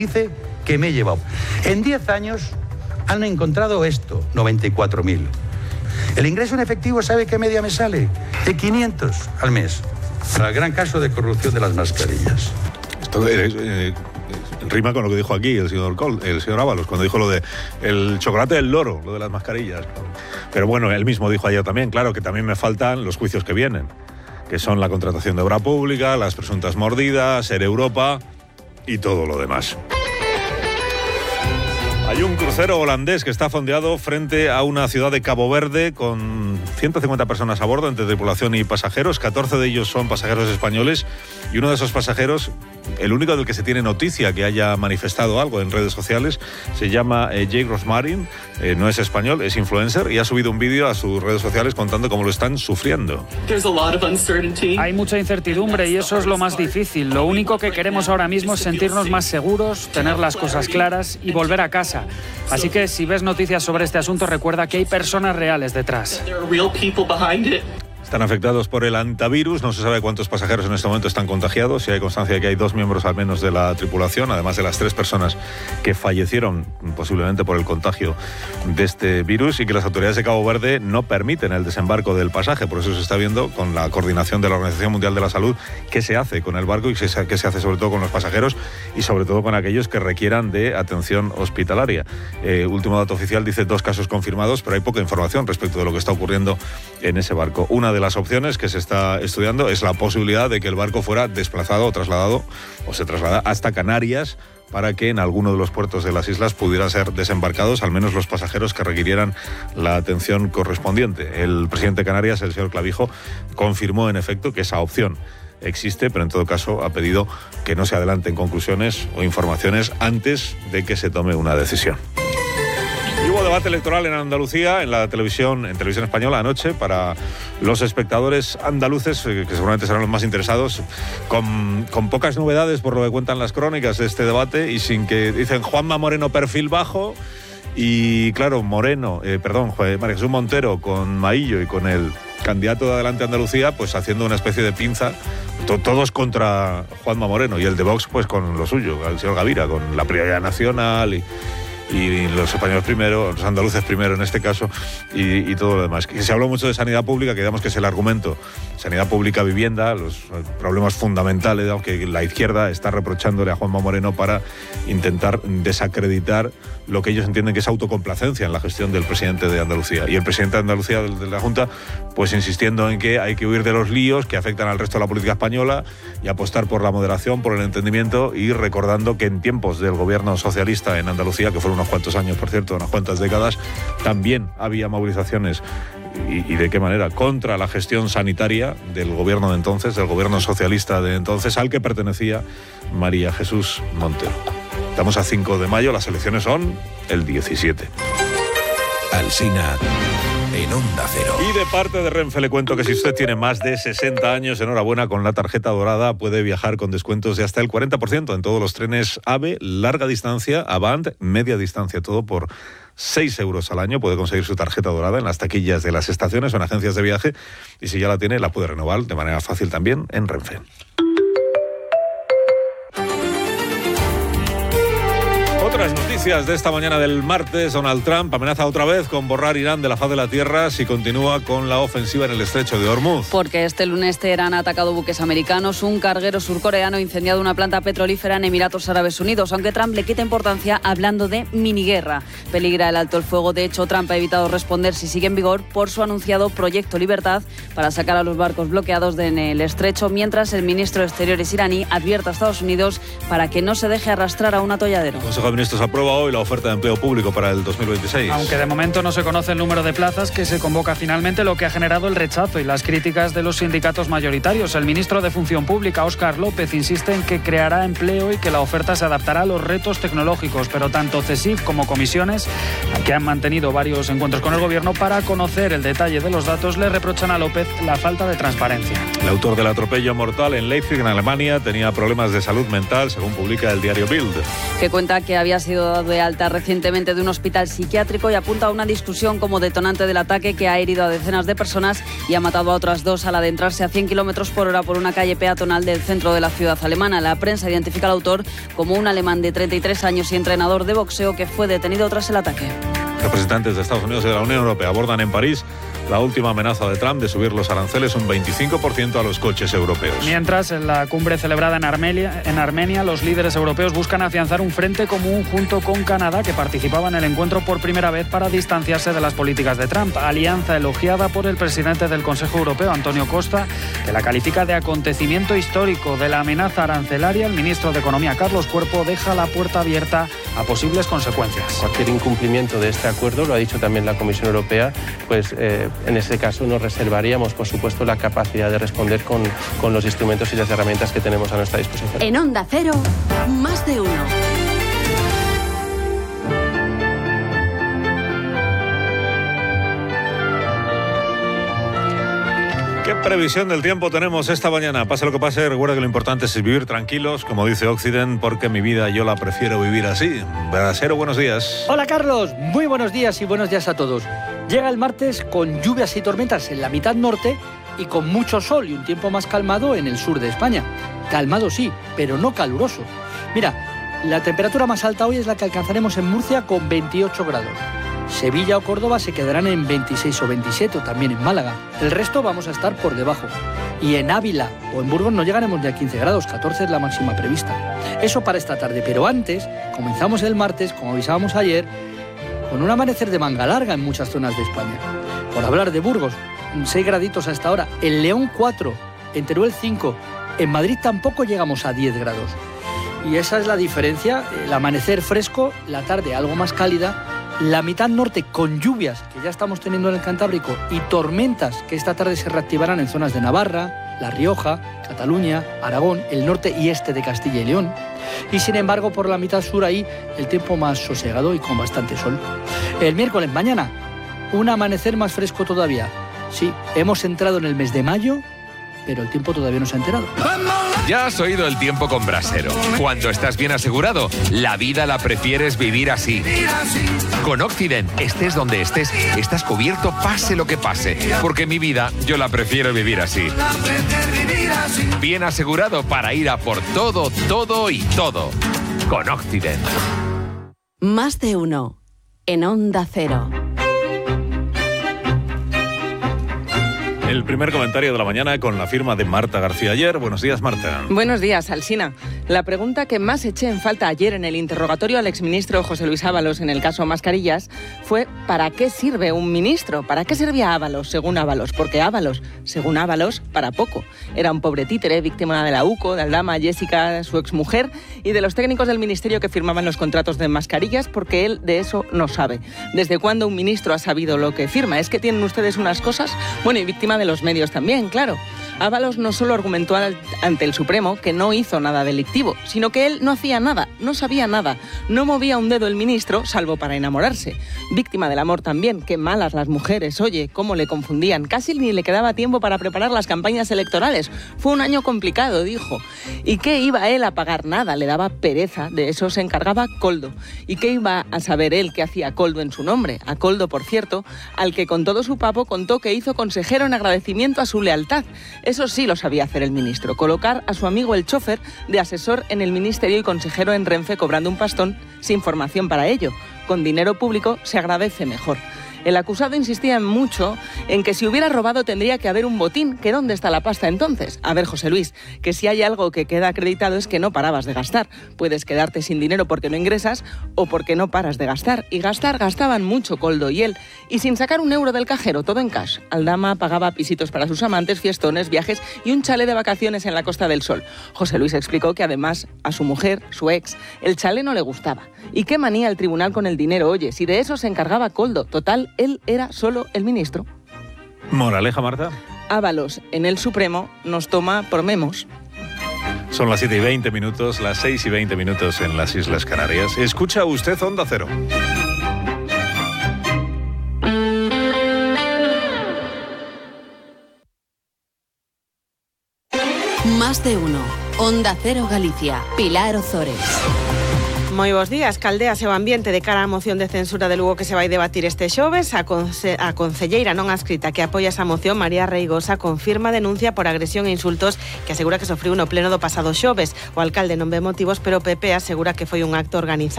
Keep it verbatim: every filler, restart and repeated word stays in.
Dice que me he llevado. En diez años han encontrado esto, noventa y cuatro mil. El ingreso en efectivo, ¿sabe qué media me sale? De quinientos al mes. Para el gran caso de corrupción de las mascarillas. Esto es, eh, rima con lo que dijo aquí el señor Col, el señor Ábalos, cuando dijo lo de el chocolate del loro, lo de las mascarillas. Pero bueno, él mismo dijo ayer también, claro, que también me faltan los juicios que vienen, que son la contratación de obra pública, las presuntas mordidas, Ser Europa y todo lo demás. Hay un crucero holandés que está fondeado frente a una ciudad de Cabo Verde con ciento cincuenta personas a bordo, entre tripulación y pasajeros. catorce de ellos son pasajeros españoles y uno de esos pasajeros, el único del que se tiene noticia que haya manifestado algo en redes sociales, se llama eh, Jake Rosmarin, eh, no es español, es influencer y ha subido un vídeo a sus redes sociales contando cómo lo están sufriendo. Hay mucha incertidumbre y eso es lo más difícil. Lo único que queremos ahora mismo es sentirnos más seguros, tener las cosas claras y volver a casa. Así que si ves noticias sobre este asunto, recuerda que hay personas reales detrás. Están afectados por el hantavirus, no se sabe cuántos pasajeros en este momento están contagiados, y hay constancia de que hay dos miembros al menos de la tripulación, además de las tres personas que fallecieron posiblemente por el contagio de este virus, y que las autoridades de Cabo Verde no permiten el desembarco del pasaje. Por eso se está viendo con la coordinación de la Organización Mundial de la Salud qué se hace con el barco y qué se hace sobre todo con los pasajeros y sobre todo con aquellos que requieran de atención hospitalaria. Eh, último dato oficial dice dos casos confirmados, pero hay poca información respecto de lo que está ocurriendo en ese barco. Una de las opciones que se está estudiando es la posibilidad de que el barco fuera desplazado o trasladado o se traslada hasta Canarias para que en alguno de los puertos de las islas pudieran ser desembarcados al menos los pasajeros que requirieran la atención correspondiente. El presidente de Canarias, el señor Clavijo, confirmó en efecto que esa opción existe, pero en todo caso ha pedido que no se adelanten conclusiones o informaciones antes de que se tome una decisión. Y hubo debate electoral en Andalucía, en la televisión, en televisión española anoche, para los espectadores andaluces, que seguramente serán los más interesados, con, con pocas novedades por lo que cuentan las crónicas de este debate y sin que dicen Juanma Moreno perfil bajo y claro, Moreno, eh, perdón, María Jesús Montero con Maillo y con el candidato de Adelante Andalucía, pues haciendo una especie de pinza, to- todos contra Juanma Moreno y el de Vox pues con lo suyo, el señor Gavira, con la prioridad nacional y... y los españoles primero, los andaluces primero en este caso, y, y todo lo demás. Que se habló mucho de sanidad pública, que digamos que es el argumento, sanidad pública, vivienda, los problemas fundamentales, digamos, que la izquierda está reprochándole a Juanma Moreno para intentar desacreditar lo que ellos entienden que es autocomplacencia en la gestión del presidente de Andalucía. Y el presidente de Andalucía, de la Junta, pues insistiendo en que hay que huir de los líos que afectan al resto de la política española y apostar por la moderación, por el entendimiento, y recordando que en tiempos del gobierno socialista en Andalucía, que fueron unos cuantos años, por cierto, unas cuantas décadas, también había movilizaciones, y, y de qué manera, contra la gestión sanitaria del gobierno de entonces, del gobierno socialista de entonces, al que pertenecía María Jesús Montero. Estamos a cinco de mayo, las elecciones son el diecisiete. Alsina en Onda Cero. Y de parte de Renfe le cuento que si usted tiene más de sesenta años, enhorabuena, con la tarjeta dorada puede viajar con descuentos de hasta el cuarenta por ciento en todos los trenes AVE, larga distancia, Avant, media distancia, todo por seis euros al año. Puede conseguir su tarjeta dorada en las taquillas de las estaciones o en agencias de viaje, y si ya la tiene, la puede renovar de manera fácil también en Renfe. Otras noticias de esta mañana del martes. Donald Trump amenaza otra vez con borrar Irán de la faz de la tierra si continúa con la ofensiva en el estrecho de Hormuz. Porque este lunes Teherán ha atacado buques americanos, un carguero surcoreano ha incendiado una planta petrolífera en Emiratos Árabes Unidos, aunque Trump le quita importancia hablando de miniguerra. Peligra el alto el fuego. De hecho, Trump ha evitado responder si sigue en vigor por su anunciado Proyecto Libertad para sacar a los barcos bloqueados en el estrecho, mientras el ministro de Exteriores iraní advierte a Estados Unidos para que no se deje arrastrar a un atolladero. El Consejo de Ministros aprueba hoy la oferta de empleo público para el dos mil veintiséis. Aunque de momento no se conoce el número de plazas que se convoca finalmente, lo que ha generado el rechazo y las críticas de los sindicatos mayoritarios. El ministro de Función Pública, Óscar López, insiste en que creará empleo y que la oferta se adaptará a los retos tecnológicos, pero tanto CESIF como comisiones, que han mantenido varios encuentros con el gobierno para conocer el detalle de los datos, le reprochan a López la falta de transparencia. El autor del atropello mortal en Leipzig, en Alemania, tenía problemas de salud mental, según publica el diario Bild. Que cuenta que había había sido dado de alta recientemente de un hospital psiquiátrico y apunta a una discusión como detonante del ataque que ha herido a decenas de personas y ha matado a otras dos al adentrarse a cien kilómetros por hora por una calle peatonal del centro de la ciudad alemana. La prensa identifica al autor como un alemán de treinta y tres años y entrenador de boxeo que fue detenido tras el ataque. Representantes de Estados Unidos y de la Unión Europea abordan en París la última amenaza de Trump de subir los aranceles un veinticinco por ciento a los coches europeos. Mientras, en la cumbre celebrada en Armenia, en Armenia, los líderes europeos buscan afianzar un frente común junto con Canadá, que participaba en el encuentro por primera vez para distanciarse de las políticas de Trump. Alianza elogiada por el presidente del Consejo Europeo, Antonio Costa, que la califica de acontecimiento histórico. De la amenaza arancelaria, el ministro de Economía, Carlos Cuerpo, deja la puerta abierta a posibles consecuencias. Cualquier incumplimiento de este acuerdo, lo ha dicho también la Comisión Europea, pues eh, en ese caso nos reservaríamos, por supuesto, la capacidad de responder con, con los instrumentos y las herramientas que tenemos a nuestra disposición. En Onda Cero, más de uno. ¿Qué previsión del tiempo tenemos esta mañana? Pase lo que pase, recuerda que lo importante es vivir tranquilos, como dice Occident, porque mi vida yo la prefiero vivir así. Brasero, buenos días. Hola Carlos, muy buenos días y buenos días a todos. Llega el martes con lluvias y tormentas en la mitad norte y con mucho sol y un tiempo más calmado en el sur de España. Calmado sí, pero no caluroso. Mira, la temperatura más alta hoy es la que alcanzaremos en Murcia con veintiocho grados. Sevilla o Córdoba se quedarán en veintiséis o veintisiete, o también en Málaga. El resto vamos a estar por debajo. Y en Ávila o en Burgos no llegaremos ni a quince grados, catorce es la máxima prevista. Eso para esta tarde, pero antes comenzamos el martes, como avisábamos ayer, con un amanecer de manga larga en muchas zonas de España. Por hablar de Burgos, seis graditos a esta hora, en León cuatro, en Teruel cinco, en Madrid tampoco llegamos a diez grados. Y esa es la diferencia, el amanecer fresco, la tarde algo más cálida, la mitad norte con lluvias que ya estamos teniendo en el Cantábrico y tormentas que esta tarde se reactivarán en zonas de Navarra, La Rioja, Cataluña, Aragón, el norte y este de Castilla y León. Y sin embargo por la mitad sur ahí el tiempo más sosegado y con bastante sol. El miércoles mañana un amanecer más fresco todavía. Sí, hemos entrado en el mes de mayo, pero el tiempo todavía no se ha enterado. Ya has oído el tiempo con Brasero. Cuando estás bien asegurado, la vida la prefieres vivir así. Con Occident, estés donde estés, estás cubierto pase lo que pase. Porque mi vida, yo la prefiero vivir así. Bien asegurado para ir a por todo, todo y todo. Con Occident. Más de uno. En Onda Cero. El primer comentario de la mañana con la firma de Marta García Ayer. Buenos días, Marta. Buenos días, Alsina. La pregunta que más eché en falta ayer en el interrogatorio al exministro José Luis Ábalos en el caso Mascarillas fue ¿para qué sirve un ministro? ¿Para qué servía Ábalos, según Ábalos? Porque Ábalos, según Ábalos, para poco. Era un pobre títere, víctima de la U C O, de Aldama, Jessica, su exmujer, y de los técnicos del ministerio que firmaban los contratos de mascarillas, porque él de eso no sabe. ¿Desde cuándo un ministro ha sabido lo que firma? ¿Es que tienen ustedes unas cosas? Bueno, y víctima de los medios también, claro. Ábalos no solo argumentó ante el Supremo que no hizo nada delictivo, sino que él no hacía nada, no sabía nada, no movía un dedo el ministro, salvo para enamorarse. Víctima del amor también, qué malas las mujeres, oye, cómo le confundían. Casi ni le quedaba tiempo para preparar las campañas electorales. Fue un año complicado, dijo. ¿Y qué iba él a pagar? Nada, le daba pereza, de eso se encargaba Koldo. ¿Y qué iba a saber él que hacía Koldo en su nombre? A Koldo, por cierto, al que con todo su papo contó que hizo consejero en agradecimiento a su lealtad. Eso sí lo sabía hacer el ministro, colocar a su amigo el chofer de asesor en el ministerio y consejero en Renfe cobrando un pastón sin formación para ello. Con dinero público se agradece mejor. El acusado insistía mucho en que si hubiera robado tendría que haber un botín, que ¿dónde está la pasta entonces? A ver, José Luis, que si hay algo que queda acreditado es que no parabas de gastar. Puedes quedarte sin dinero porque no ingresas o porque no paras de gastar. Y gastar, gastaban mucho Koldo y él. Y sin sacar un euro del cajero, todo en cash. Aldama pagaba pisitos para sus amantes, fiestones, viajes y un chalet de vacaciones en la Costa del Sol. José Luis explicó que además a su mujer, su ex, el chalet no le gustaba. ¿Y qué manía el tribunal con el dinero? Oye, si de eso se encargaba Koldo, total, él era solo el ministro. Moraleja, Marta. Ábalos en el Supremo nos toma por memos. Son las siete y veinte minutos, las seis y veinte minutos en las Islas Canarias. Escucha usted Onda Cero. Más de uno. Onda Cero Galicia. Pilar Ozores. Moi bons días. Caldease o ambiente de cara á moción de censura de Lugo que se vai debatir este xoves. A, conce a concelleira non adscrita que apoia esa moción, María Reigosa, confirma denuncia por agresión e insultos que asegura que sofriu no pleno do pasado xoves. O alcalde non ve motivos, pero o P P asegura que foi un acto organizado.